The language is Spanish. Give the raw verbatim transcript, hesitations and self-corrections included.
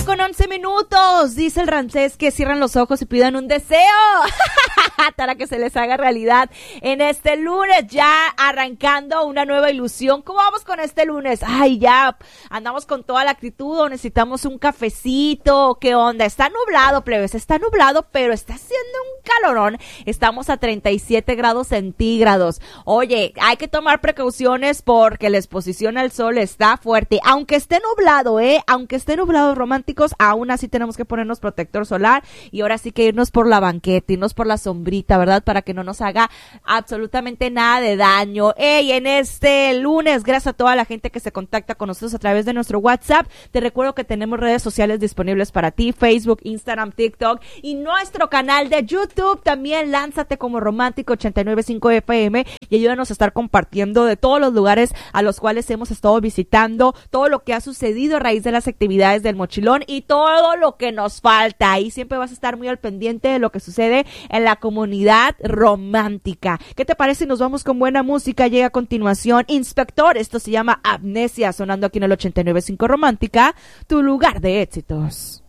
con once minutos. Dice el Ramsés que cierran los ojos y pidan un deseo para que se les haga realidad en este lunes, ya arrancando una nueva ilusión. ¿Cómo vamos con este lunes? Ay, ya andamos con toda la actitud o necesitamos un cafecito. ¿Qué onda? Está nublado, plebes, está nublado, pero está haciendo un calorón. Estamos a treinta y siete grados centígrados. Oye, hay que tomar precauciones porque la exposición al sol está fuerte. Aunque esté nublado, ¿eh? Aunque esté nublado, románticos, aún así tenemos que ponernos protector solar y ahora sí que irnos por la banqueta, irnos por la sombrita, ¿verdad? Para que no nos haga absolutamente nada de daño. Ey, en este lunes, gracias a toda la gente que se contacta con nosotros a través de nuestro WhatsApp. Te recuerdo que tenemos redes sociales disponibles para ti, Facebook, Instagram, TikTok y nuestro canal de YouTube. También lánzate como Romántico ochenta y nueve punto cinco F M y ayúdanos a estar compartiendo de todos los lugares a los cuales hemos estado visitando, todo lo que ha sucedido a raíz de las actividades del mochilón y todo lo que nos falta. Ahí siempre vas a estar muy al pendiente de lo que sucede en la comunidad romántica. ¿Qué te parece si nos vamos con buena música? Llega a continuación Inspector, esto se llama Amnesia, sonando aquí en el ochenta y nueve punto cinco Romántica, tu lugar de éxitos.